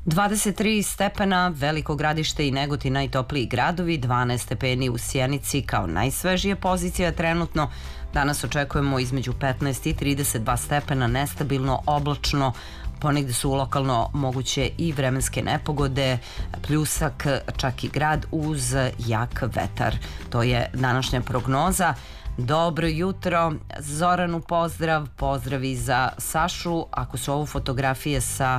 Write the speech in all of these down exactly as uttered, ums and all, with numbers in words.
dvadeset tri stepena, Veliko Gradište i Negotin najtopliji gradovi, dvanaest stepeni u Sjenici kao najsvežija pozicija trenutno. Danas očekujemo između petnaest i trideset dva stepena, nestabilno, oblačno, ponegde su lokalno moguće i vremenske nepogode, pljusak, čak i grad uz jak vetar. To je današnja prognoza. Dobro jutro, Zoranu pozdrav, pozdrav i za Sašu. Ako su ovo fotografije sa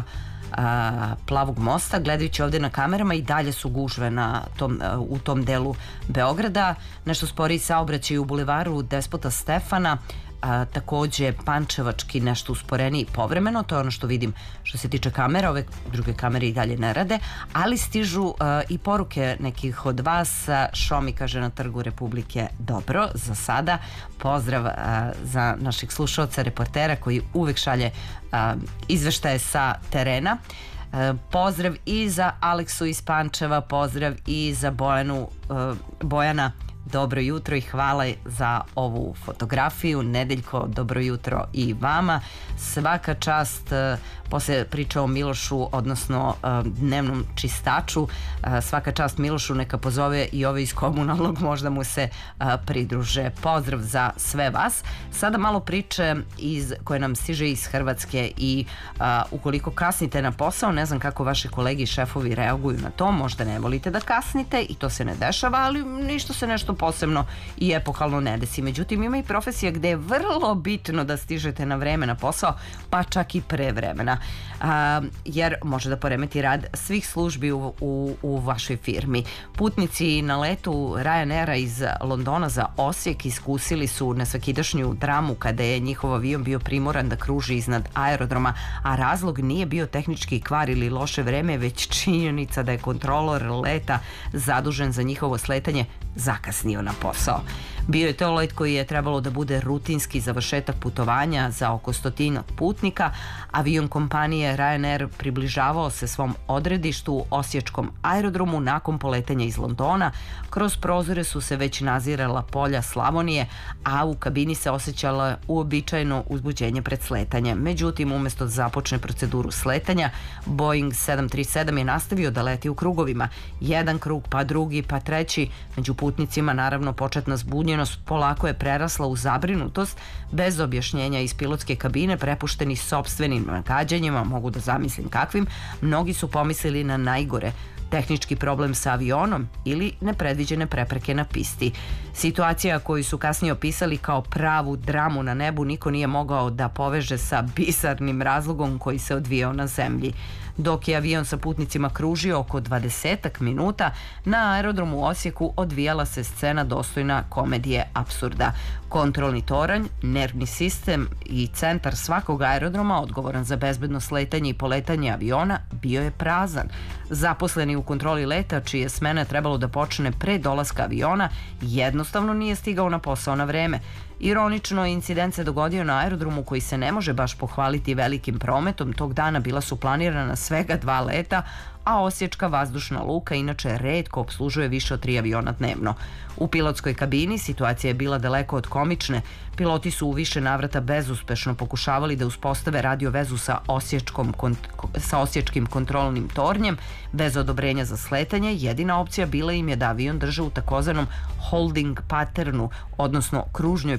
a, Plavog mosta, gledajući ovde na kamerama, i dalje su gužve na tom, a, u tom delu Beograda. Nešto sporiji saobraćaj u bulevaru Despota Stefana, a, takođe Pančevački nešto usporeniji povremeno, to je ono što vidim što se tiče kamera, ove druge kamere i dalje ne rade, ali stižu a, i poruke nekih od vas. Šomi kaže na Trgu Republike dobro za sada, pozdrav a, za naših slušaoca, reportera koji uvek šalje a, izveštaje sa terena. E, pozdrav i za Aleksu iz Pančeva, pozdrav i za Bojanu, e, Bojana, dobro jutro i hvala za ovu fotografiju. Nedeljko, dobro jutro i vama. Svaka čast, posle priča o Milošu, odnosno dnevnom čistaču, svaka čast Milošu, neka pozove i ove iz komunalnog, možda mu se pridruže. Pozdrav za sve vas. Sada malo priče iz, koje nam stiže iz Hrvatske i a, ukoliko kasnite na posao, ne znam kako vaše kolegi i šefovi reaguju na to, možda ne volite da kasnite i to se ne dešava, ali ništa se nešto posebno i epohalno ne desi. Međutim, ima i profesija gde je vrlo bitno da stižete na vreme na posao, pa čak i pre vremena, a, jer može da poremeti rad svih službi u, u, u vašoj firmi. Putnici na letu Ryanaira iz Londona za Osijek iskusili su nesvakidašnju dramu kada je njihov avion bio primoran da kruži iznad aerodroma, a razlog nije bio tehnički kvar ili loše vreme, već činjenica da je kontrolor leta zadužen za njihovo sletanje zakasnio na posao. Bio je to let koji je trebalo da bude rutinski završetak putovanja za oko stotinak putnika. Avion kompanije Ryanair približavao se svom odredištu u osječkom aerodromu nakon poletanja iz Londona. Kroz prozore su se već nazirala polja Slavonije, a u kabini se osjećalo uobičajeno uzbuđenje pred sletanje. Međutim, umesto da započne proceduru sletanja, Boeing sedam tri sedam je nastavio da leti u krugovima. Jedan krug, pa drugi, pa treći. Među putnicima, naravno, početna zbunjenost polako je prerasla u zabrinutost. Bez objašnjenja iz pilotske kabine, prepušteni sopstvenim nagađanjima, mogu da zamislim kakvim, mnogi su pomislili na najgore: tehnički problem sa avionom ili nepredviđene prepreke na pisti. Situacija koju su kasnije opisali kao pravu dramu na nebu niko nije mogao da poveže sa bizarnim razlogom koji se odvijao na zemlji. Dok je avion sa putnicima kružio oko dvadesetak minuta, na aerodromu u Osijeku odvijala se scena dostojna komedije apsurda. Kontrolni toranj, nervni sistem i centar svakog aerodroma odgovoran za bezbedno sletanje i poletanje aviona bio je prazan. Zaposleni u kontroli leta, čije smene trebalo da počne pre dolaska aviona, jednostavno nije stigao na posao na vreme. Ironično, incident se dogodio na aerodromu koji se ne može baš pohvaliti velikim prometom. Tog dana bila su planirana svega dva leta, a osječka vazdušna luka inače retko obslužuje više od tri aviona dnevno. U pilotskoj kabini situacija je bila daleko od komične. Piloti su u više navrata bezuspešno pokušavali da uspostave radio vezu sa, osječkom, sa osječkim kontrolnim tornjem. Bez odobrenja za sletanje, jedina opcija bila im je da avion drže u takozvanom holding patternu, odnosno kružnjoj